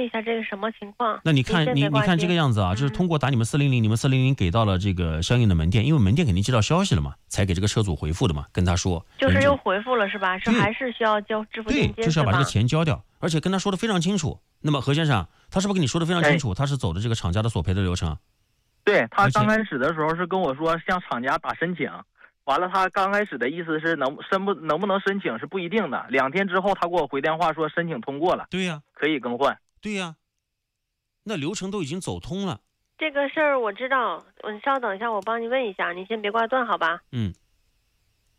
一下这个什么情况。 那你看这个样子啊，就是通过打你们400，你们400给到了这个相应的门店，因为门店肯定接到消息了嘛，才给这个车主回复的嘛，跟他说就是又回复了是吧？是还是需要交支付现金？ 对，就是要把这个钱交掉，而且跟他说的非常清楚。那么何先生，他是不是跟你说的非常清楚？他是走的这个厂家的索赔的流程？ 对，他刚开始的时候是跟我说向厂家打申请，完了他刚开始的意思是能不能申请是不一定的，2天之后他给我回电话说申请通过了， 对呀， 可以更换。 对呀，那流程都已经走通了。 这个事儿我知道，你稍等一下，我帮你问一下，你先别挂断好吧？ 嗯。